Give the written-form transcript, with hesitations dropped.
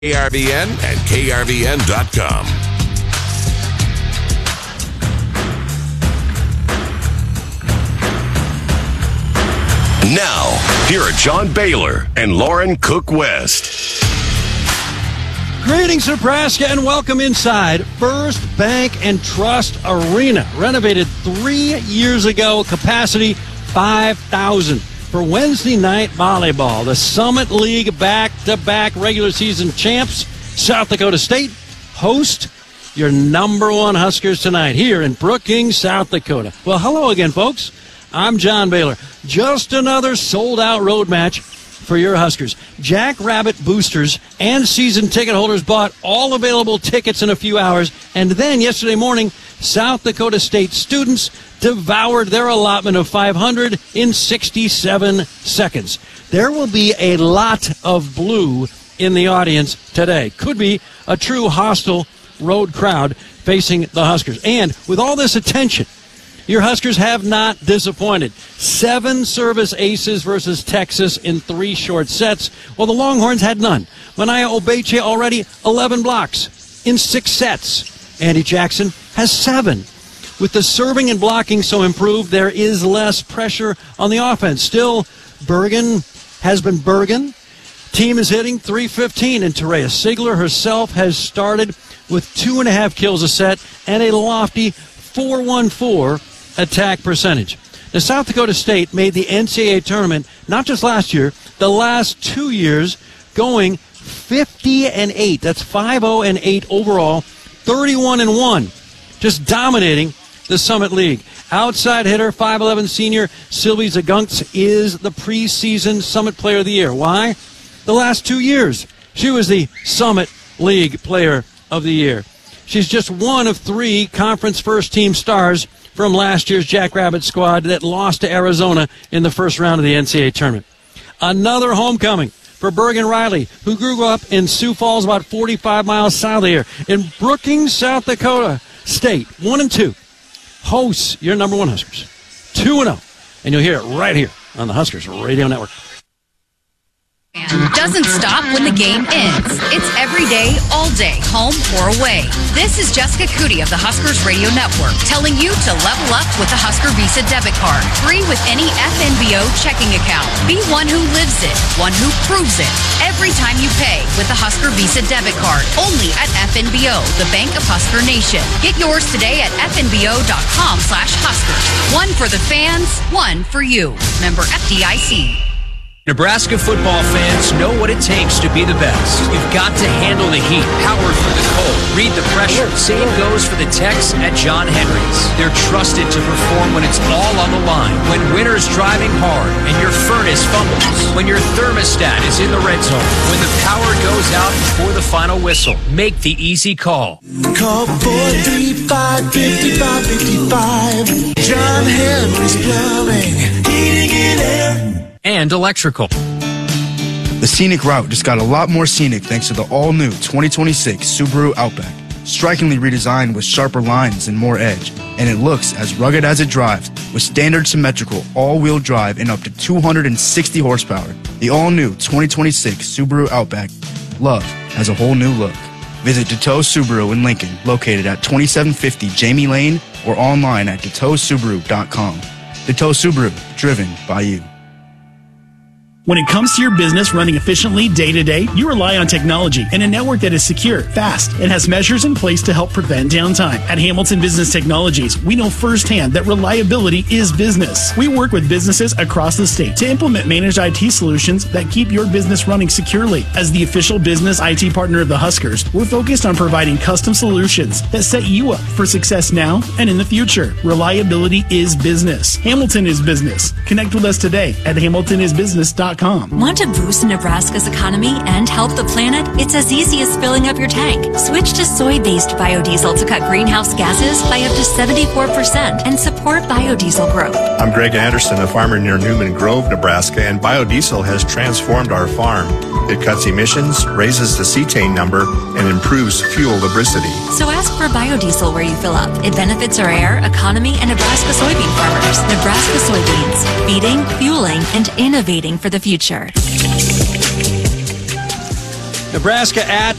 KRVN and KRVN.com. Now, here are John Baylor and Lauren Cook West. Greetings, Nebraska, and welcome inside First Bank and Trust Arena. Renovated 3 years ago, capacity 5,000. For Wednesday night volleyball, the Summit League back-to-back regular season champs, South Dakota State, host your number one Huskers tonight here in Brookings, South Dakota. Well, hello again, folks. I'm John Baylor. Just another sold-out road match for your Huskers. Jackrabbit boosters and season ticket holders bought all available tickets in a few hours, and then yesterday morning, South Dakota State students devoured their allotment of 500 in 67 seconds. There will be a lot of blue in the audience today. Could be a true hostile road crowd facing the Huskers. And with all this attention, your Huskers have not disappointed. 7 service aces versus Texas in 3 short sets, while the Longhorns had none. Mania Obeche already 11 blocks in 6 sets. Andy Jackson has 7. With the serving and blocking so improved, there is less pressure on the offense. Still, Bergen has been Bergen. Team is hitting .315, and Terea Sigler herself has started with 2.5 kills a set and a lofty .414 attack percentage. Now, South Dakota State made the NCAA tournament not just last year, the last 2 years, going 50-8. That's 5-0-8 overall, 31-1. Just dominating the Summit League. Outside hitter, 5'11 senior Sylvie Zagunks is the preseason Summit Player of the Year. Why? The last 2 years, she was the Summit League Player of the Year. She's just one of 3 conference first-team stars from last year's Jackrabbit squad that lost to Arizona in the first round of the NCAA tournament. Another homecoming for Bergen Riley, who grew up in Sioux Falls, about 45 miles south of here, in Brookings, South Dakota State. 1-2. Hosts your number one Huskers. 2-0. And you'll hear it right here on the Huskers Radio Network. Doesn't stop when the game ends. It's every day, all day, home or away. This is Jessica Cootie of the Huskers Radio Network telling you to level up with the Husker Visa debit card. Free with any FNBO checking account. Be one who lives it, one who proves it. Every time you pay with the Husker Visa debit card. Only at FNBO, the Bank of Husker Nation. Get yours today at fnbo.com/Huskers. One for the fans, one for you. Member FDIC. Nebraska football fans know what it takes to be the best. You've got to handle the heat, power through the cold, read the pressure. Same goes for the techs at John Henry's. They're trusted to perform when it's all on the line. When winter's driving hard and your furnace fumbles. When your thermostat is in the red zone. When the power goes out before the final whistle. Make the easy call. Call 435-5555. John Henry's Plumbing, Heating and Air. And electrical. The scenic route just got a lot more scenic thanks to the all-new 2026 Subaru Outback. Strikingly redesigned with sharper lines and more edge, and it looks as rugged as it drives with standard symmetrical all-wheel drive and up to 260 horsepower. The all-new 2026 Subaru Outback. Love has a whole new look. Visit Deteau Subaru in Lincoln, located at 2750 Jamie Lane, or online at DeteauSubaru.com. Deteau Subaru, driven by you. When it comes to your business running efficiently day to day, you rely on technology and a network that is secure, fast, and has measures in place to help prevent downtime. At Hamilton Business Technologies, we know firsthand that reliability is business. We work with businesses across the state to implement managed IT solutions that keep your business running securely. As the official business IT partner of the Huskers, we're focused on providing custom solutions that set you up for success now and in the future. Reliability is business. Hamilton is business. Connect with us today at hamiltonisbusiness.com. Want to boost Nebraska's economy and help the planet? It's as easy as filling up your tank. Switch to soy-based biodiesel to cut greenhouse gases by up to 74% and support biodiesel growth. I'm Greg Anderson, a farmer near Newman Grove, Nebraska, and biodiesel has transformed our farm. It cuts emissions, raises the cetane number, and improves fuel lubricity. So ask for biodiesel where you fill up. It benefits our air, economy, and Nebraska soybean farmers. Nebraska soybeans, feeding, fueling, and innovating for the future. Nebraska at